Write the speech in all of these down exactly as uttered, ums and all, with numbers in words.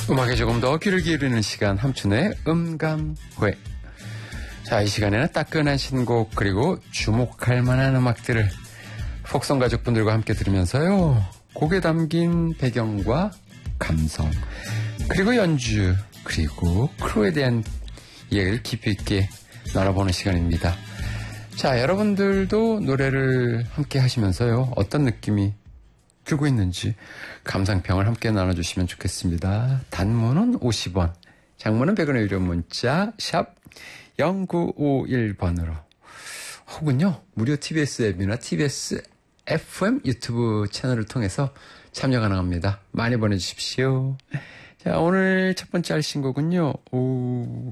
음악에 조금 더 귀를 기울이는 시간, 함춘의 음감회. 자, 이 시간에는 따끈한 신곡 그리고 주목할 만한 음악들을 폭성 가족분들과 함께 들으면서요, 곡에 담긴 배경과 감성 그리고 연주 그리고 크루에 대한 이야기를 깊이 있게 나눠보는 시간입니다. 자, 여러분들도 노래를 함께 하시면서요, 어떤 느낌이 들고 있는지 감상평을 함께 나눠주시면 좋겠습니다. 단문은 오십 원, 장문은 백 원의 유료 문자 샵 공구오일 번으로, 혹은요 무료 티비에스 앱이나 티비에스 에프엠 유튜브 채널을 통해서 참여 가능합니다. 많이 보내주십시오. 자, 오늘 첫 번째 할 신곡은요, 오,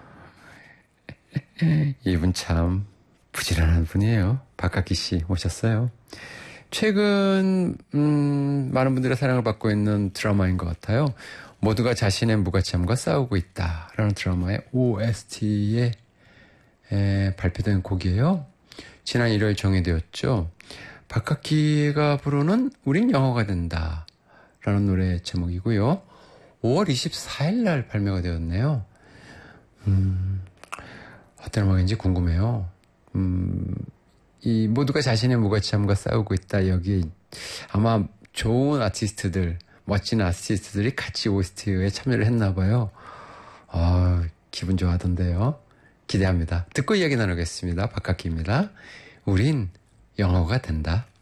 이분 참 부지런한 분이에요. 박학기 씨 모셨어요. 최근 음, 많은 분들의 사랑을 받고 있는 드라마인 것 같아요. 모두가 자신의 무가치함과 싸우고 있다라는 드라마의 오에스티에 에, 발표된 곡이에요. 지난 일요일 정해되었죠. 박학기가 부르는 우린 영어가 된다 라는 노래 제목이고요. 오월 이십사일 날 발매가 되었네요. 음, 어떤 음악인지 궁금해요. 음, 이 모두가 자신의 무가치함과 싸우고 있다, 여기 아마 좋은 아티스트들, 멋진 아티스트들이 같이 오에스티에 참여를 했나 봐요. 아, 기분 좋아하던데요. 기대합니다. 듣고 이야기 나누겠습니다. 박학기입니다. 우린 영어가 된다.